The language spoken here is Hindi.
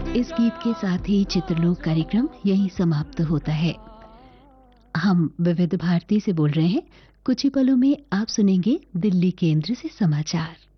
इस गीत के साथ ही चित्रलोक कार्यक्रम यहीं समाप्त होता है। हम विविध भारती से बोल रहे हैं। कुछ ही पलों में आप सुनेंगे दिल्ली केंद्र से समाचार।